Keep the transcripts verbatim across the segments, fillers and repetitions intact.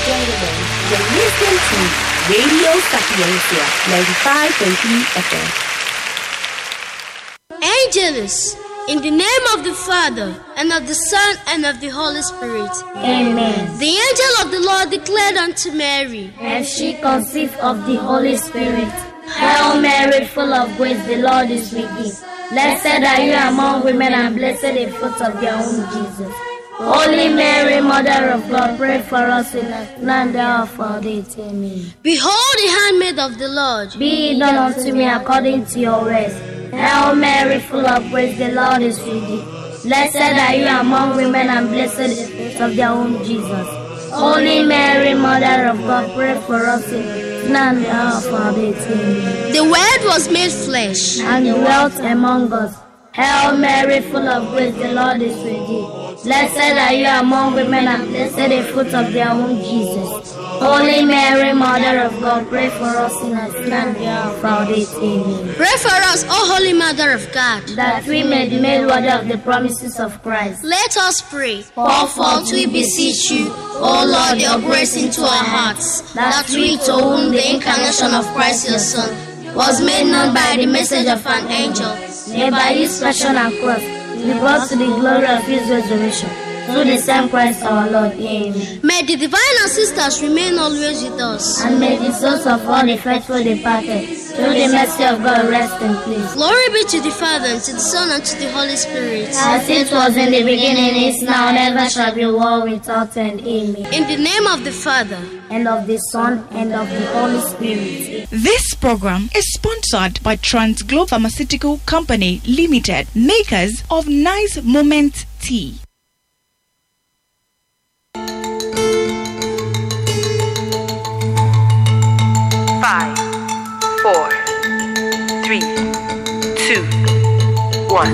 gentlemen, you're listening to Radio Sapiencia ninety-five point three F M. Angelus, in the name of the Father, and of the Son, and of the Holy Spirit. Amen. The angel of the Lord declared unto Mary, and she conceived of the Holy Spirit. Hail Mary, full of grace, the Lord is with thee. Blessed are you among women, and blessed the fruit of your womb, Jesus. Holy Mary, Mother of God, pray for us sinners, now and the hour of our death. Amen. Behold the handmaid of the Lord. Be it done unto me according to your words. Hail Mary, full of grace, the Lord is with thee. Blessed are you among women, and blessed is the fruit of your womb, Jesus. Holy Mary, Mother of God, pray for us sinners, now and the hour of our death. Amen. The Word was made flesh, and dwelt among us. Hail Mary, full of grace, the Lord is with thee. Blessed are you among women, and blessed the fruit of their womb, Jesus. Holy Mary, Mother of God, pray for us sinners, now and the hour of our death. Amen. Pray for us, O Holy Mother of God, that we may be made worthy of the promises of Christ. Let us pray. Pour forth, we beseech you, O Lord, your grace into our hearts, that we, to whom the incarnation of Christ your Son was made known by the message of an angel, may by his passion and cross be brought to the glory of his resurrection. Through the same Christ our Lord. Amen. May the divine ancestors remain always with us, and may the souls of all the faithful departed, through the mercy of God, rest in peace. Glory be to the Father, and to the Son, and to the Holy Spirit. As it was in the beginning, is now, and ever shall be, world without end. Amen. In the name of the Father, and of the Son, and of the Holy Spirit. This program is sponsored by Transglobe Pharmaceutical Company Limited, makers of Nice Moment Tea. Five, four, three, two, one.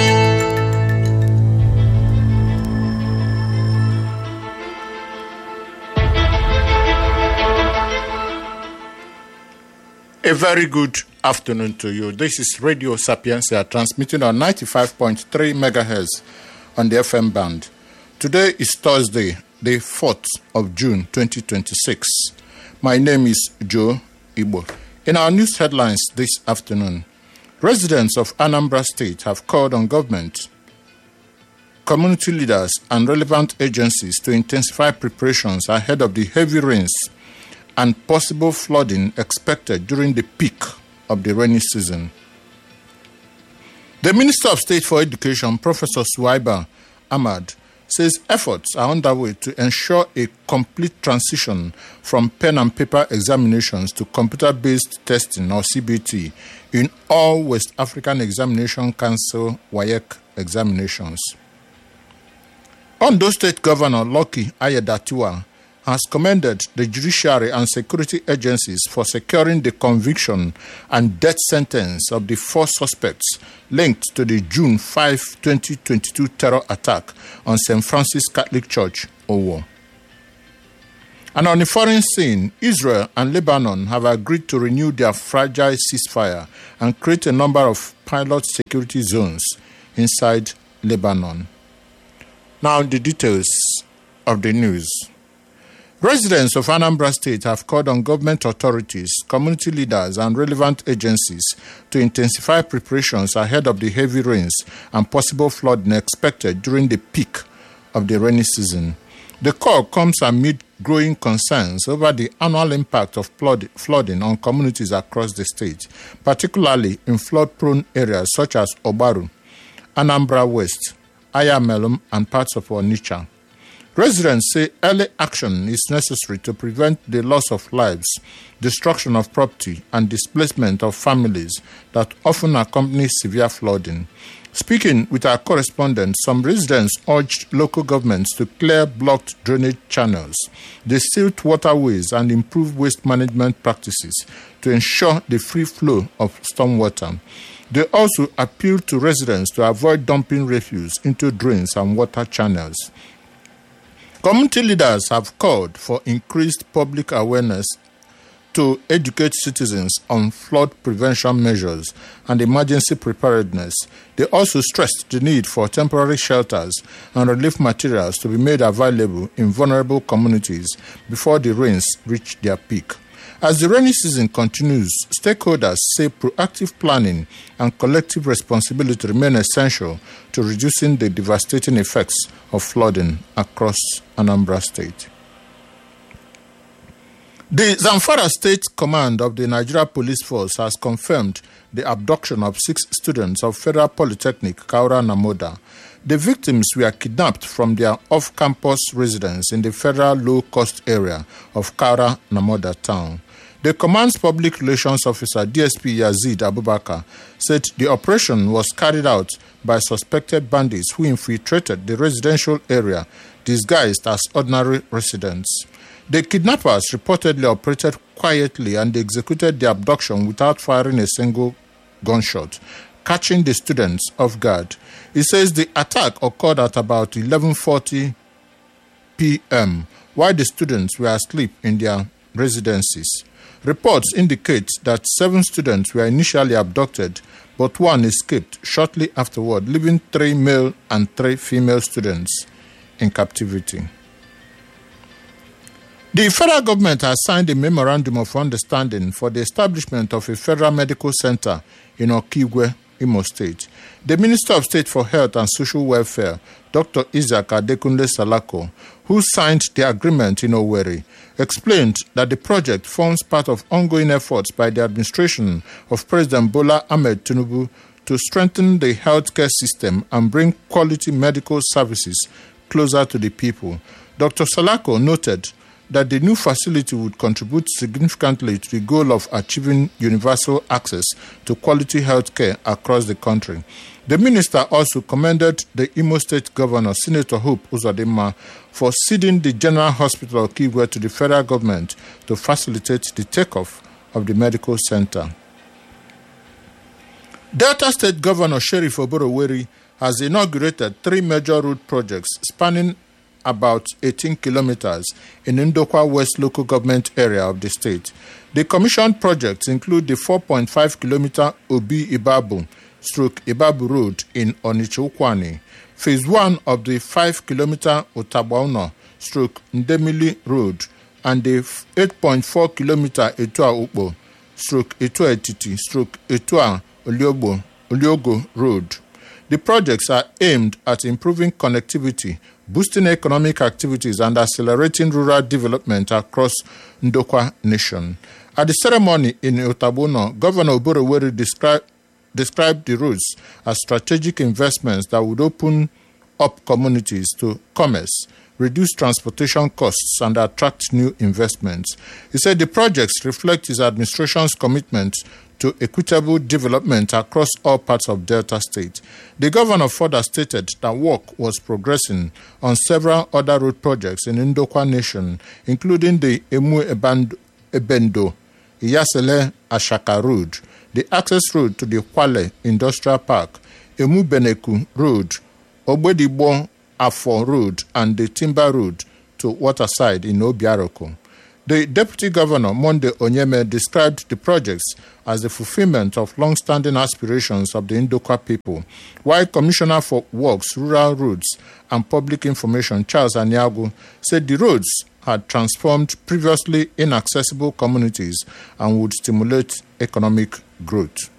A very good afternoon to you. This is Radio Sapiencia, transmitting on ninety-five point three megahertz on the F M band. Today is Thursday, the fourth of June, twenty twenty-six. My name is Joe Igbo. In our news headlines this afternoon, residents of Anambra State have called on government, community leaders, and relevant agencies to intensify preparations ahead of the heavy rains and possible flooding expected during the peak of the rainy season. The Minister of State for Education, Professor Suwaiba Ahmad, says efforts are underway to ensure a complete transition from pen and paper examinations to computer-based testing, or C B T, in all West African Examination Council W A E C examinations. Ondo State Governor Lucky Aiyedatiwa has commended the judiciary and security agencies for securing the conviction and death sentence of the four suspects linked to the June fifth, twenty twenty-two terror attack on Saint Francis Catholic Church, Owo. And on the foreign scene, Israel and Lebanon have agreed to renew their fragile ceasefire and create a number of pilot security zones inside Lebanon. Now the details of the news. Residents of Anambra State have called on government authorities, community leaders, and relevant agencies to intensify preparations ahead of the heavy rains and possible flooding expected during the peak of the rainy season. The call comes amid growing concerns over the annual impact of flood, flooding on communities across the state, particularly in flood-prone areas such as Obaru, Anambra West, Ayamelum, and parts of Onitsha. Residents say early action is necessary to prevent the loss of lives, destruction of property, and displacement of families that often accompany severe flooding. Speaking with our correspondent, some residents urged local governments to clear blocked drainage channels, desilt waterways, and improve waste management practices to ensure the free flow of stormwater. They also appealed to residents to avoid dumping refuse into drains and water channels. Community leaders have called for increased public awareness to educate citizens on flood prevention measures and emergency preparedness. They also stressed the need for temporary shelters and relief materials to be made available in vulnerable communities before the rains reach their peak. As the rainy season continues, stakeholders say proactive planning and collective responsibility remain essential to reducing the devastating effects of flooding across Anambra State. The Zamfara State Command of the Nigeria Police Force has confirmed the abduction of six students of Federal Polytechnic, Kaura Namoda. The victims were kidnapped from their off-campus residence in the federal low-cost area of Kaura Namoda town. The command's public relations officer, D S P Yazid Abubakar, said the operation was carried out by suspected bandits who infiltrated the residential area disguised as ordinary residents. The kidnappers reportedly operated quietly and executed the abduction without firing a single gunshot, catching the students off guard. He says the attack occurred at about eleven forty p.m. while the students were asleep in their residences. Reports indicate that seven students were initially abducted, but one escaped shortly afterward, leaving three male and three female students in captivity. The federal government has signed a memorandum of understanding for the establishment of a federal medical center in Okigwe, Imo State. The Minister of State for Health and Social Welfare, Doctor Isaac Adekunle Salako, who signed the agreement in Owerri, explained that the project forms part of ongoing efforts by the administration of President Bola Ahmed Tinubu to strengthen the healthcare system and bring quality medical services closer to the people. Doctor Salako noted that the new facility would contribute significantly to the goal of achieving universal access to quality health care across the country. The minister also commended the Imo State Governor, Senator Hope Uzodinma, for ceding the General Hospital of Okigwe to the federal government to facilitate the takeoff of the medical center. Delta State Governor Sheriff Oboroweri has inaugurated three major road projects spanning about eighteen kilometers in Ndokwa West local government area of the state. The commissioned projects include the four point five kilometer Obi Ibabu stroke Ibabu Road in Onitsha-Ukwani, phase one of the five kilometer Otabauno stroke Ndemili Road, and the eight point four kilometer Etua Ukbo stroke Etua Etiti stroke Etua Oliogo, Oliogo Road. The projects are aimed at improving connectivity, boosting economic activities, and accelerating rural development across Ndokwa Nation. At the ceremony in Otabono, Governor Oboroweri described, described the roads as strategic investments that would open up communities to commerce, reduce transportation costs, and attract new investments. He said the projects reflect his administration's commitment to equitable development across all parts of Delta State. The governor further stated that work was progressing on several other road projects in Ndokwa Nation, including the Emu Ebendo, Iyasele Ashaka Road, the access road to the Kwale Industrial Park, Emu Beneku Road, Ogbedibo Afo Road, and the Timber Road to Waterside in Obiaroko. The Deputy Governor, Monde Onyeme, described the projects as the fulfillment of long-standing aspirations of the Ndokwa people, while Commissioner for Works, Rural Roads and Public Information, Charles Anyagu, said the roads had transformed previously inaccessible communities and would stimulate economic growth.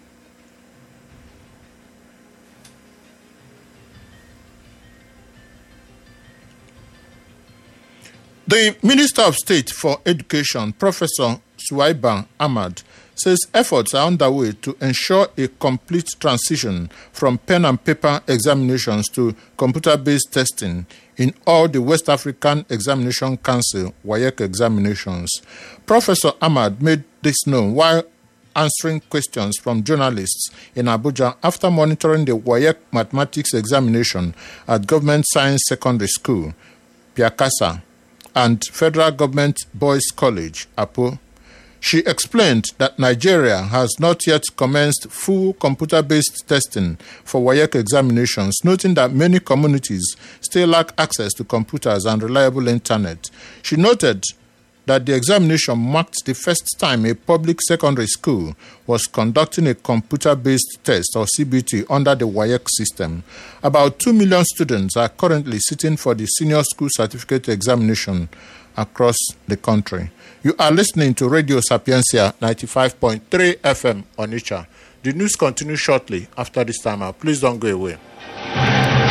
The Minister of State for Education, Professor Suwaiba Ahmad, says efforts are underway to ensure a complete transition from pen and paper examinations to computer-based testing in all the West African Examination Council W A E C examinations. Professor Ahmad made this known while answering questions from journalists in Abuja after monitoring the W A E C mathematics examination at Government Science Secondary School, Piakasa, and Federal Government Boys College, Apo. She explained that Nigeria has not yet commenced full computer-based testing for W A E C examinations, noting that many communities still lack access to computers and reliable internet. She noted that the examination marked the first time a public secondary school was conducting a computer-based test or C B T under the WAEC system. About two million students are currently sitting for the senior school certificate examination across the country. You are listening to Radio Sapiencia ninety-five point three F M Onitsha. The news continues shortly after this time out. Please don't go away.